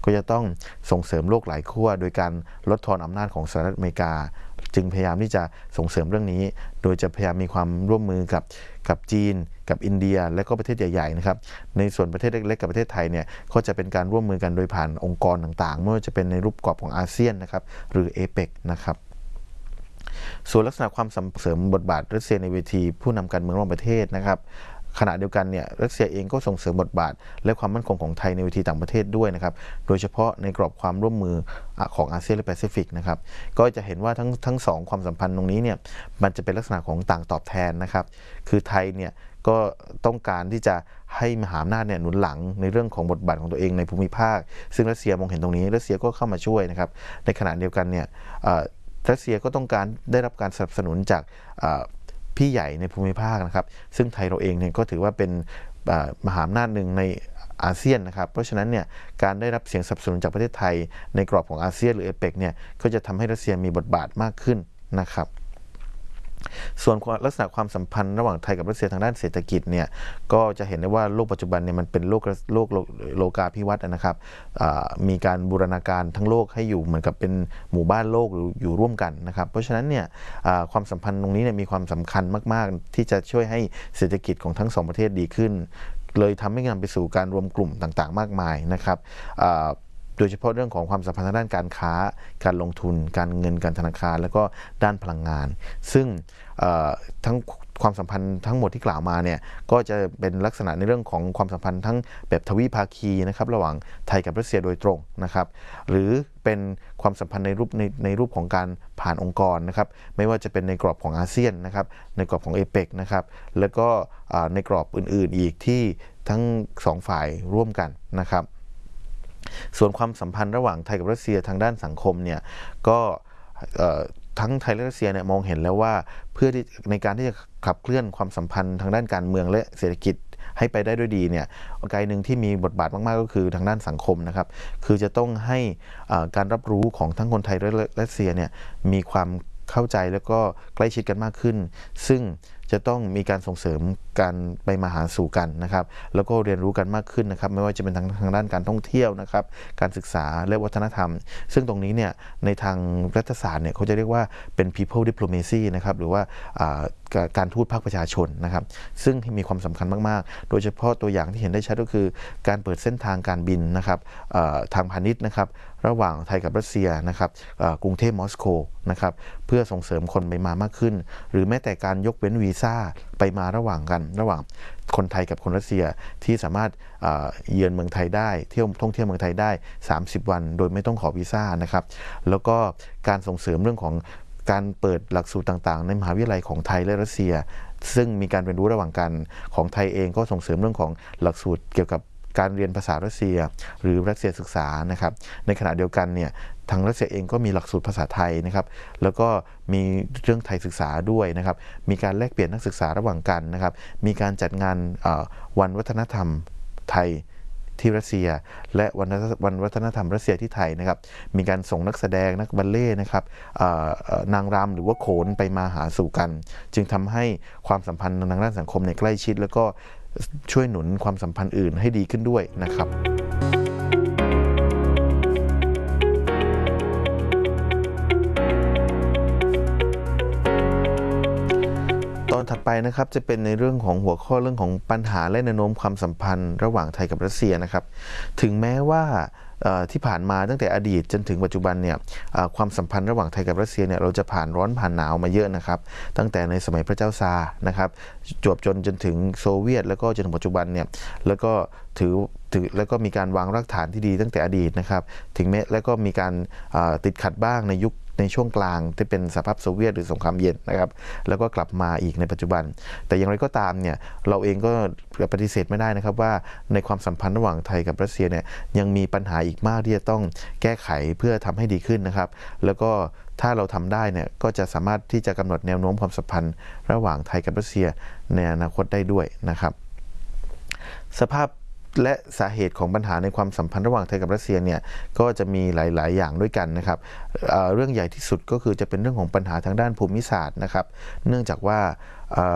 ก็จะต้องส่งเสริมโลกหลายขั้วโดยการลดทอนอำนาจของสหรัฐอเมริกาจึงพยายามที่จะส่งเสริมเรื่องนี้โดยจะพยายามมีความร่วมมือกับจีนกับอินเดียและก็ประเทศใหญ่ๆนะครับในส่วนประเทศเล็กๆกับประเทศไทยเนี่ยก็จะเป็นการร่วมมือกันโดยผ่านองค์กรต่างๆไม่ว่าจะเป็นในรูปกรอบของอาเซียนนะครับหรือเอเปกนะครับส่วนลักษณะความเสริมบทบาทรัสเซียในเวทีผู้นำการเมืองระหว่างประเทศนะครับขณะเดียวกันเนี่ยรัสเซียเองก็ส่งเสริมบทบาทและความมั่นคงของไทยในเวทีต่างประเทศด้วยนะครับโดยเฉพาะในกรอบความร่วมมือของอาเซียนและแปซิฟิกนะครับก็จะเห็นว่าทั้งสองความสัมพันธ์ตรงนี้เนี่ยมันจะเป็นลักษณะของต่างตอบแทนนะครับคือไทยเนี่ยก็ต้องการที่จะให้มหาอำนาจเนี่ยหนุนหลังในเรื่องของบทบาทของตัวเองในภูมิภาคซึ่งรัสเซียมองเห็นตรงนี้รัสเซียก็เข้ามาช่วยนะครับในขณะเดียวกันเนี่ยรัสเซียก็ต้องการได้รับการสนับสนุนจากพี่ใหญ่ในภูมิภาคนะครับซึ่งไทยเราเองเนี่ยก็ถือว่าเป็นมหาอำนาจหนึ่งในอาเซียนนะครับเพราะฉะนั้นเนี่ยการได้รับเสียงสนับสนุนจากประเทศไทยในกรอบของอาเซียนหรือเอเปกเนี่ยก็จะทำให้รัสเซียมีบทบาทมากขึ้นนะครับส่วนลักษณะความสัมพันธ์ระหว่างไทยกับรัสเซียทางด้านเศรษฐกิจเนี่ยก็จะเห็นได้ว่าโลกปัจจุบันเนี่ยมันเป็นโลกาภิวัตน์นะครับมีการบูรณาการทั้งโลกให้อยู่เหมือนกับเป็นหมู่บ้านโลกหรืออยู่ร่วมกันนะครับเพราะฉะนั้นเนี่ยความสัมพันธ์ตรงนี้เนี่ยมีความสำคัญมากๆที่จะช่วยให้เศรษฐกิจของทั้งสองประเทศดีขึ้นเลยทำให้นำไปสู่การรวมกลุ่มต่างๆมากมายนะครับโดยเฉพาะเรื่องของความสัมพันธ์ทางด้านการค้าการลงทุนการเงินการธนาคารแล้วก็ด้านพลังงานซึ่งทั้งความสัมพันธ์ทั้งหมดที่กล่าวมาเนี่ยก็จะเป็นลักษณะในเรื่องของความสัมพันธ์ทั้งแบบทวิภาคีนะครับระหว่างไทยกับรัสเซียโดยตรงนะครับหรือเป็นความสัมพันธ์ในรูปของการผ่านองค์กรนะครับไม่ว่าจะเป็นในกรอบของอาเซียนนะครับในกรอบของเอเปกนะครับแล้วก็ในกรอบอื่นๆอีกที่ทั้งสองฝ่ายร่วมกันนะครับส่วนความสัมพันธ์ระหว่างไทยกับรัสเซียทางด้านสังคมเนี่ยก็ทั้งไทยและรัสเซียเนี่ยมองเห็นแล้วว่าเพื่อที่ในการที่จะขับเคลื่อนความสัมพันธ์ทางด้านการเมืองและเศรษฐกิจให้ไปได้ด้วยดีเนี่ยกลไกหนึ่งที่มีบทบาทมากๆก็คือทางด้านสังคมนะครับคือจะต้องให้การรับรู้ของทั้งคนไทยและรัสเซียเนี่ยมีความเข้าใจแล้วก็ใกล้ชิดกันมากขึ้นซึ่งจะต้องมีการส่งเสริมการไปมาหาสู่กันนะครับแล้วก็เรียนรู้กันมากขึ้นนะครับไม่ว่าจะเป็นทางด้านการท่องเที่ยวนะครับการศึกษาและวัฒนธรรมซึ่งตรงนี้เนี่ยในทางรัฐศาสตร์เนี่ยเขาจะเรียกว่าเป็น people diplomacy นะครับหรือว่าการทูตภาคประชาชนนะครับซึ่งมีความสำคัญมากๆโดยเฉพาะตัวอย่างที่เห็นได้ชัดก็คือการเปิดเส้นทางการบินนะครับทางพาณิชย์นะครับระหว่างไทยกับรัสเซียนะครับกรุงเทพมอสโกนะครับเพื่อส่งเสริมคนไปมามากขึ้นหรือแม้แต่การยกเว้นวีซ่าไปมาระหว่างคนไทยกับคนรัสเซียที่สามารถเยือนเมืองไทยได้ท่องเที่ยวเมืองไทยได้30 วันโดยไม่ต้องขอวีซ่านะครับแล้วก็การส่งเสริมเรื่องของการเปิดหลักสูตรต่างๆในมหาวิทยาลัยของไทยและรัสเซียซึ่งมีการเรียนรู้ระหว่างกันของไทยเองก็ส่งเสริมเรื่องของหลักสูตรเกี่ยวกับการเรียนภาษารัสเซียหรือรัสเซียศึกษานะครับในขณะเดียวกันเนี่ยทางรัสเซียเองก็มีหลักสูตรภาษาไทยนะครับแล้วก็มีเรื่องไทยศึกษาด้วยนะครับมีการแลกเปลี่ยนนักศึกษาระหว่างกันนะครับมีการจัดงานวันวัฒนธรรมไทยที่รัสเซียและวันวัฒนธรรมรัสเซียที่ไทยนะครับมีการส่งนักแสดงนักบัลเล่ต์นะครับนางรำหรือว่าโขนไปมาหาสู่กันจึงทำให้ความสัมพันธ์ทางด้านสังคมในใกล้ชิดแล้วก็ช่วยหนุนความสัมพันธ์อื่นให้ดีขึ้นด้วยนะครับตอนถัดไปนะครับจะเป็นในเรื่องของหัวข้อเรื่องของปัญหาและแนวโน้มความสัมพันธ์ระหว่างไทยกับรัสเซียนะครับถึงแม้ว่าที่ผ่านมาตั้งแต่อดีตจนถึงปัจจุบันเนี่ยความสัมพันธ์ระหว่างไทยกับรัสเซียเนี่ยเราจะผ่านร้อนผ่านหนาวมาเยอะนะครับตั้งแต่ในสมัยพระเจ้าซาร์นะครับจวบจนถึงโซเวียตแล้วก็จนถึงปัจจุบันเนี่ยแล้วก็แล้วก็มีการวางรากฐานที่ดีตั้งแต่อดีตนะครับถึงแม้แล้วก็มีการติดขัดบ้างในช่วงกลางที่เป็นสหภาพโซเวียตหรือสงครามเย็นนะครับแล้วก็กลับมาอีกในปัจจุบันแต่อย่างไรก็ตามเนี่ยเราเองก็ปฏิเสธไม่ได้นะครับว่าในความสัมพันธ์ระหว่างไทยกับรัสเซียเนี่ยยังมีปัญหาอีกมากที่จะต้องแก้ไขเพื่อทำให้ดีขึ้นนะครับแล้วก็ถ้าเราทำได้เนี่ยก็จะสามารถที่จะกำหนดแนวโน้มความสัมพันธ์ระหว่างไทยกับรัสเซียในอนาคตได้ด้วยนะครับสภาพและสาเหตุของปัญหาในความสัมพันธ์ระหว่างไทยกับรัสเซียเนี่ยก็จะมีหลายๆอย่างด้วยกันนะครับเรื่องใหญ่ที่สุดก็คือจะเป็นเรื่องของปัญหาทางด้านภูมิศาสตร์นะครับเนื่องจากว่า